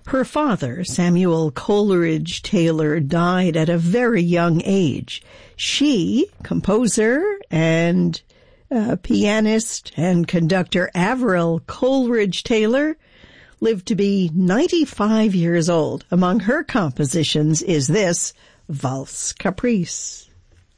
Her father, Samuel Coleridge Taylor, died at a very young age. She, composer and pianist and conductor Avril Coleridge Taylor, lived to be 95 years old. Among her compositions is this Valse Caprice.